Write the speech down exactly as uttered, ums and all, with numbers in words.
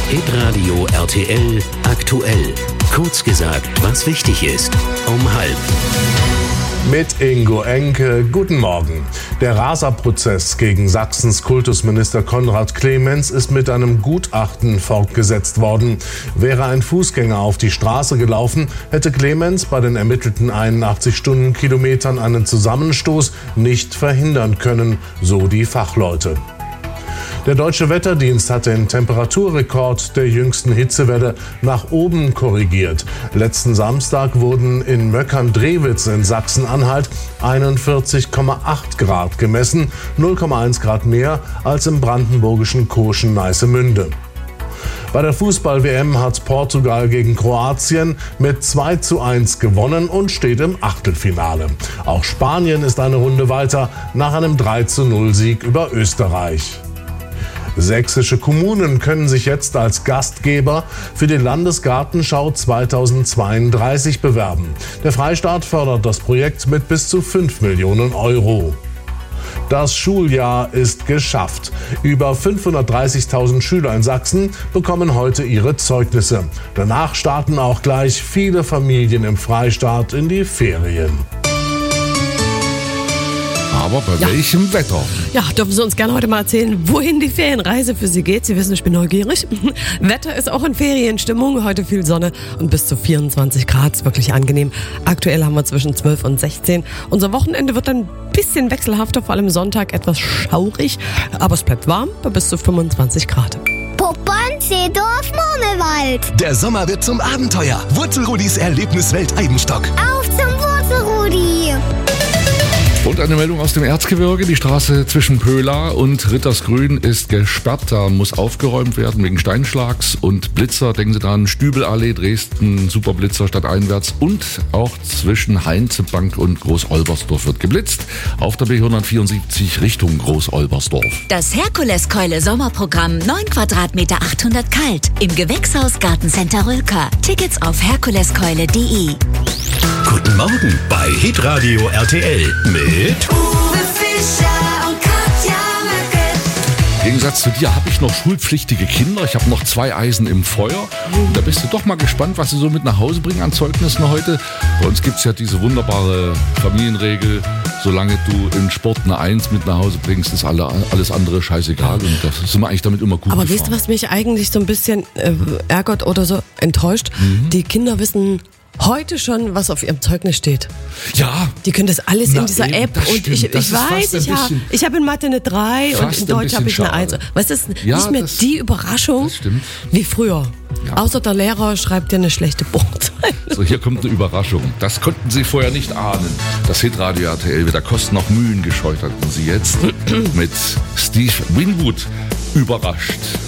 Hitradio R T L aktuell. Kurz gesagt, was wichtig ist. Um halb. Mit Ingo Enke, guten Morgen. Der Rasa-Prozess gegen Sachsens Kultusminister Konrad Clemens ist mit einem Gutachten fortgesetzt worden. Wäre ein Fußgänger auf die Straße gelaufen, hätte Clemens bei den ermittelten einundachtzig Stundenkilometern einen Zusammenstoß nicht verhindern können, so die Fachleute. Der Deutsche Wetterdienst hat den Temperaturrekord der jüngsten Hitzewelle nach oben korrigiert. Letzten Samstag wurden in Möckern-Drewitz in Sachsen-Anhalt einundvierzig Komma acht Grad gemessen, null Komma eins Grad mehr als im brandenburgischen Koschen-Neißemünde. Bei der Fußball-W M hat Portugal gegen Kroatien mit zwei zu eins gewonnen und steht im Achtelfinale. Auch Spanien ist eine Runde weiter nach einem drei zu null Sieg über Österreich. Sächsische Kommunen können sich jetzt als Gastgeber für die Landesgartenschau zweitausendzweiunddreißig bewerben. Der Freistaat fördert das Projekt mit bis zu fünf Millionen Euro. Das Schuljahr ist geschafft. Über fünfhundertdreißigtausend Schüler in Sachsen bekommen heute ihre Zeugnisse. Danach starten auch gleich viele Familien im Freistaat in die Ferien. Aber bei Ja. welchem Wetter? Ja, dürfen Sie uns gerne heute mal erzählen, wohin die Ferienreise für Sie geht. Sie wissen, ich bin neugierig. Wetter ist auch in Ferienstimmung. Heute viel Sonne und bis zu vierundzwanzig Grad. Ist wirklich angenehm. Aktuell haben wir zwischen zwölf und sechzehn. Unser Wochenende wird ein bisschen wechselhafter, vor allem Sonntag etwas schaurig. Aber es bleibt warm bei bis zu fünfundzwanzig Grad. Poppern, Seedorf, Monewald. Der Sommer wird zum Abenteuer. Wurzelrudis Erlebniswelt Eibenstock. Auf zum Wurzelrudi. Und eine Meldung aus dem Erzgebirge. Die Straße zwischen Pöla und Rittersgrün ist gesperrt. Da muss aufgeräumt werden wegen Steinschlags und Blitzer. Denken Sie dran, Stübelallee, Dresden, Superblitzer stadteinwärts. Und auch zwischen Heinzebank und Groß-Olbersdorf wird geblitzt. Auf der B hundertvierundsiebzig Richtung Groß-Olbersdorf. Das Herkules-Keule Sommerprogramm, neun Quadratmeter, achthundert kalt. Im Gewächshaus Gartencenter Rülker. Tickets auf herkuleskeule punkt de. Guten Morgen bei Hitradio R T L mit Uwe Fischer und Katja Möcke. Im Gegensatz zu dir habe ich noch schulpflichtige Kinder. Ich habe noch zwei Eisen im Feuer. Und da bist du doch mal gespannt, was sie so mit nach Hause bringen an Zeugnissen heute. Bei uns gibt es ja diese wunderbare Familienregel, solange du in Sport eine Eins mit nach Hause bringst, ist alle, alles andere scheißegal. Und da sind wir eigentlich damit immer gut Aber gefahren. weißt du, was mich eigentlich so ein bisschen äh, ärgert oder so enttäuscht? Mhm. Die Kinder wissen heute schon, was auf ihrem Zeugnis steht. Ja. Die können das alles Na in dieser eben, App das und stimmt. ich, Das ich ist fast weiß, ein ich habe bisschen- ich hab in Mathe eine drei und Fast in ein Deutsch bisschen habe ich eine schade. eins. Weißt du, es ist Ja, nicht mehr das- die Überraschung das stimmt. wie früher. Ja. Außer der Lehrer schreibt dir eine schlechte Punktzahl. So, hier kommt eine Überraschung. Das konnten Sie vorher nicht ahnen. Das Hitradio R T L wieder Kosten noch Mühen gescheut hatten Sie jetzt mit Steve Winwood überrascht.